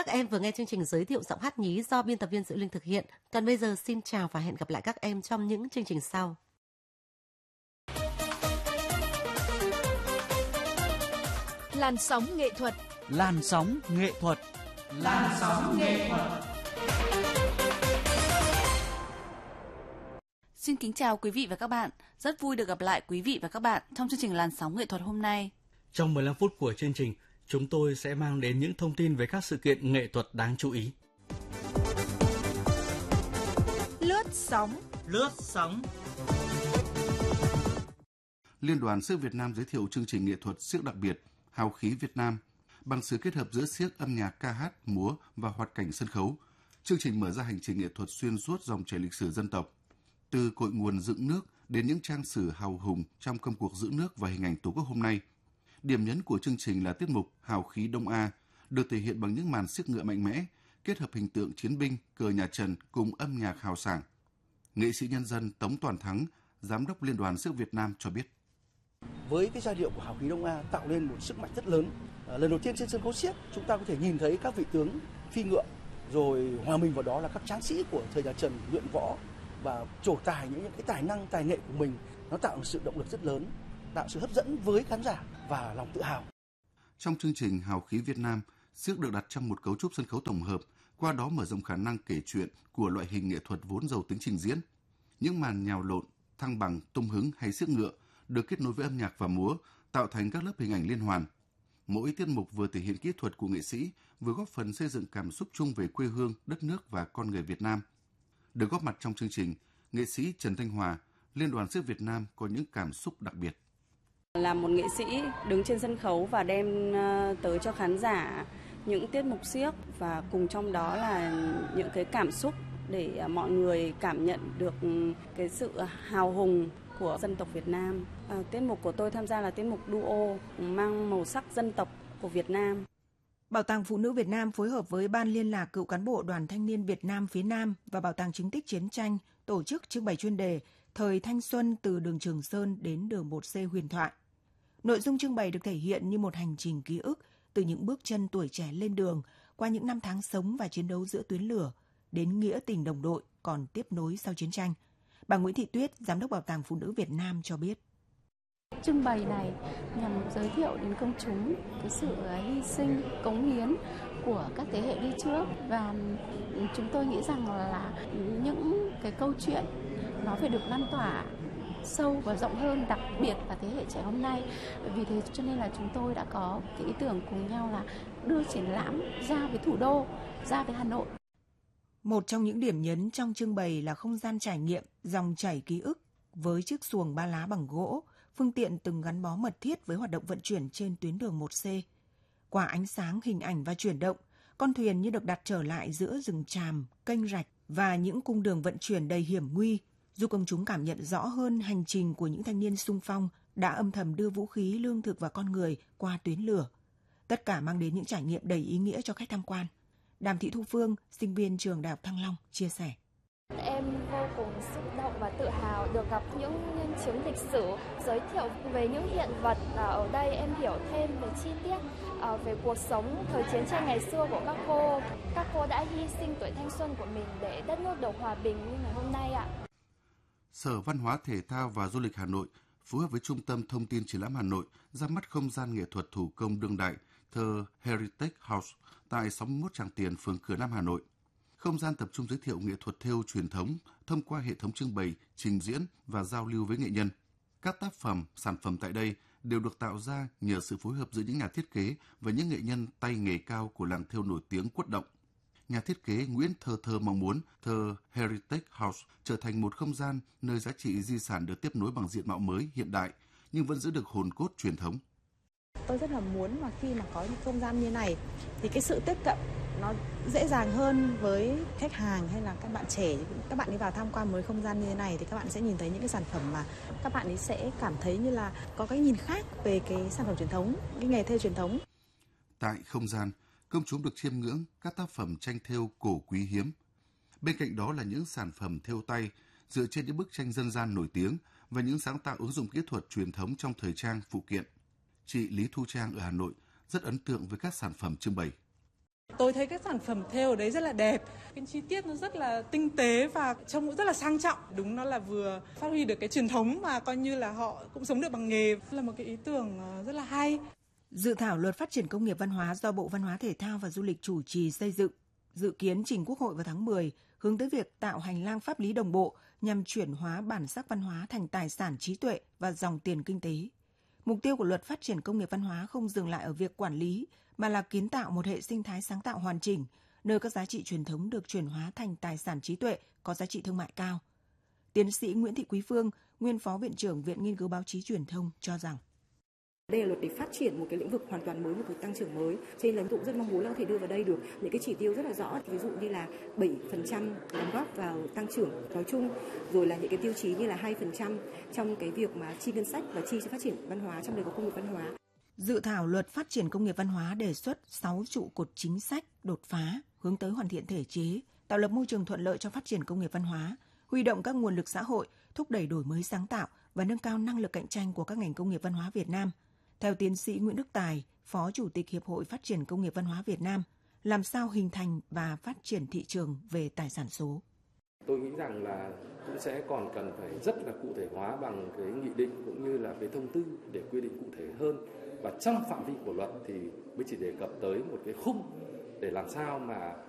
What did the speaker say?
Các em vừa nghe chương trình giới thiệu giọng hát nhí do biên tập viên Diệu Linh thực hiện. Còn bây giờ xin chào và hẹn gặp lại các em trong những chương trình sau. Làn sóng nghệ thuật. Làn sóng nghệ thuật. Làn sóng nghệ thuật. Xin kính chào quý vị và các bạn. Rất vui được gặp lại quý vị và các bạn trong chương trình Làn sóng nghệ thuật hôm nay. Trong 15 phút của chương trình, chúng tôi sẽ mang đến những thông tin về các sự kiện nghệ thuật đáng chú ý. Lướt sóng. Lướt sóng. Liên đoàn Xiếc Việt Nam giới thiệu chương trình nghệ thuật xiếc đặc biệt Hào khí Việt Nam bằng sự kết hợp giữa xiếc, âm nhạc, ca hát, múa và hoạt cảnh sân khấu. Chương trình mở ra hành trình nghệ thuật xuyên suốt dòng chảy lịch sử dân tộc, từ cội nguồn dựng nước đến những trang sử hào hùng trong công cuộc giữ nước và hình ảnh Tổ quốc hôm nay. Điểm nhấn của chương trình là tiết mục Hào khí Đông A, được thể hiện bằng những màn xiếc ngựa mạnh mẽ, kết hợp hình tượng chiến binh, cờ nhà Trần cùng âm nhạc hào sảng. Nghệ sĩ nhân dân Tống Toàn Thắng, Giám đốc Liên đoàn Xiếc Việt Nam cho biết. Với cái giai điệu của Hào khí Đông A tạo nên một sức mạnh rất lớn. Lần đầu tiên trên sân khấu xiếc, chúng ta có thể nhìn thấy các vị tướng phi ngựa, rồi hòa mình vào đó là các tráng sĩ của thời nhà Trần luyện võ và trổ tài những cái tài năng, tài nghệ của mình. Nó tạo sự động lực rất lớn, tạo sự hấp dẫn với khán giả và lòng tự hào. Trong chương trình Hào khí Việt Nam, xiếc được đặt trong một cấu trúc sân khấu tổng hợp, qua đó mở rộng khả năng kể chuyện của loại hình nghệ thuật vốn giàu tính trình diễn. Những màn nhào lộn, thăng bằng, tung hứng hay xiếc ngựa được kết nối với âm nhạc và múa, tạo thành các lớp hình ảnh liên hoàn. Mỗi tiết mục vừa thể hiện kỹ thuật của nghệ sĩ, vừa góp phần xây dựng cảm xúc chung về quê hương, đất nước và con người Việt Nam. Được góp mặt trong chương trình, nghệ sĩ Trần Thanh Hòa, Liên đoàn Xiếc Việt Nam có những cảm xúc đặc biệt. Là một nghệ sĩ đứng trên sân khấu và đem tới cho khán giả những tiết mục xiếc và cùng trong đó là những cái cảm xúc để mọi người cảm nhận được cái sự hào hùng của dân tộc Việt Nam. Tiết mục của tôi tham gia là tiết mục duo mang màu sắc dân tộc của Việt Nam. Bảo tàng Phụ nữ Việt Nam phối hợp với Ban Liên lạc Cựu cán bộ Đoàn Thanh niên Việt Nam phía Nam và Bảo tàng Chứng tích Chiến tranh tổ chức trưng bày chuyên đề Thời thanh xuân từ đường Trường Sơn đến đường 1C huyền thoại. Nội dung trưng bày được thể hiện như một hành trình ký ức từ những bước chân tuổi trẻ lên đường qua những năm tháng sống và chiến đấu giữa tuyến lửa đến nghĩa tình đồng đội còn tiếp nối sau chiến tranh. Bà Nguyễn Thị Tuyết, Giám đốc Bảo tàng Phụ nữ Việt Nam cho biết. Trưng bày này nhằm giới thiệu đến công chúng cái sự hy sinh, cống hiến của các thế hệ đi trước và chúng tôi nghĩ rằng là những cái câu chuyện nó phải được lan tỏa sâu và rộng hơn, đặc biệt là thế hệ trẻ hôm nay. Vì thế cho nên là chúng tôi đã có cái ý tưởng cùng nhau là đưa triển lãm ra với thủ đô, ra với Hà Nội. Một trong những điểm nhấn trong trưng bày là không gian trải nghiệm dòng chảy ký ức với chiếc xuồng ba lá bằng gỗ, phương tiện từng gắn bó mật thiết với hoạt động vận chuyển trên tuyến đường 1C. Qua ánh sáng, hình ảnh và chuyển động, con thuyền như được đặt trở lại giữa rừng tràm, kênh rạch và những cung đường vận chuyển đầy hiểm nguy, giúp công chúng cảm nhận rõ hơn hành trình của những thanh niên xung phong đã âm thầm đưa vũ khí, lương thực và con người qua tuyến lửa. Tất cả mang đến những trải nghiệm đầy ý nghĩa cho khách tham quan. Đàm Thị Thu Phương, sinh viên trường Đại học Thăng Long, chia sẻ. Em vô cùng xúc động và tự hào được gặp những nhân chứng lịch sử, giới thiệu về những hiện vật. Ở đây em hiểu thêm về chi tiết về cuộc sống thời chiến tranh ngày xưa của các cô. Các cô đã hy sinh tuổi thanh xuân của mình để đất nước được hòa bình như ngày hôm nay ạ. Sở Văn hóa Thể thao và Du lịch Hà Nội phối hợp với Trung tâm Thông tin Triển lãm Hà Nội ra mắt không gian nghệ thuật thủ công đương đại The Heritage House tại 61 Tràng Tiền, phường Cửa Nam, Hà Nội. Không gian tập trung giới thiệu nghệ thuật thêu truyền thống thông qua hệ thống trưng bày, trình diễn và giao lưu với nghệ nhân. Các tác phẩm, sản phẩm tại đây đều được tạo ra nhờ sự phối hợp giữa những nhà thiết kế và những nghệ nhân tay nghề cao của làng thêu nổi tiếng Quất Động. Nhà thiết kế Nguyễn Thơ mong muốn The Heritage House trở thành một không gian nơi giá trị di sản được tiếp nối bằng diện mạo mới, hiện đại, nhưng vẫn giữ được hồn cốt truyền thống. Tôi rất là muốn mà khi mà có những không gian như này thì cái sự tiếp cận nó dễ dàng hơn với khách hàng hay là các bạn trẻ. Các bạn đi vào tham quan một không gian như thế này thì các bạn sẽ nhìn thấy những cái sản phẩm mà các bạn ấy sẽ cảm thấy như là có cái nhìn khác về cái sản phẩm truyền thống, cái nghề thêu truyền thống. Tại không gian, công chúng được chiêm ngưỡng các tác phẩm tranh thêu cổ quý hiếm. Bên cạnh đó là những sản phẩm thêu tay dựa trên những bức tranh dân gian nổi tiếng và những sáng tạo ứng dụng kỹ thuật truyền thống trong thời trang, phụ kiện. Chị Lý Thu Trang ở Hà Nội rất ấn tượng với các sản phẩm trưng bày. Tôi thấy các sản phẩm thêu ở đấy rất là đẹp, cái chi tiết nó rất là tinh tế và trông cũng rất là sang trọng. Đúng, nó là vừa phát huy được cái truyền thống mà coi như là họ cũng sống được bằng nghề, là một cái ý tưởng rất là hay. Dự thảo luật phát triển công nghiệp văn hóa do Bộ Văn hóa Thể thao và Du lịch chủ trì xây dựng, dự kiến trình Quốc hội vào tháng 10, hướng tới việc tạo hành lang pháp lý đồng bộ nhằm chuyển hóa bản sắc văn hóa thành tài sản trí tuệ và dòng tiền kinh tế. Mục tiêu của luật phát triển công nghiệp văn hóa không dừng lại ở việc quản lý, mà là kiến tạo một hệ sinh thái sáng tạo hoàn chỉnh, nơi các giá trị truyền thống được chuyển hóa thành tài sản trí tuệ có giá trị thương mại cao. Tiến sĩ Nguyễn Thị Quý Phương, nguyên Phó Viện trưởng Viện Nghiên cứu Báo chí Truyền thông cho rằng đây là luật để phát triển một cái lĩnh vực hoàn toàn mới, một cái tăng trưởng mới. Cho nên là tôi cũng rất mong muốn là có thể đưa vào đây được những cái chỉ tiêu rất là rõ, ví dụ như là 7% đóng góp vào tăng trưởng nói chung, rồi là những cái tiêu chí như là 2% trong cái việc mà chi ngân sách và chi cho phát triển văn hóa, trong đấy có công nghiệp văn hóa. Dự thảo luật phát triển công nghiệp văn hóa đề xuất 6 trụ cột chính sách đột phá hướng tới hoàn thiện thể chế, tạo lập môi trường thuận lợi cho phát triển công nghiệp văn hóa, huy động các nguồn lực xã hội, thúc đẩy đổi mới sáng tạo và nâng cao năng lực cạnh tranh của các ngành công nghiệp văn hóa Việt Nam. Theo tiến sĩ Nguyễn Đức Tài, Phó Chủ tịch Hiệp hội Phát triển Công nghiệp Văn hóa Việt Nam, làm sao hình thành và phát triển thị trường về tài sản số? Tôi nghĩ rằng là cũng sẽ còn cần phải rất là cụ thể hóa bằng cái nghị định cũng như là cái thông tư để quy định cụ thể hơn. Và trong phạm vi của luật thì mới chỉ đề cập tới một cái khung để làm sao mà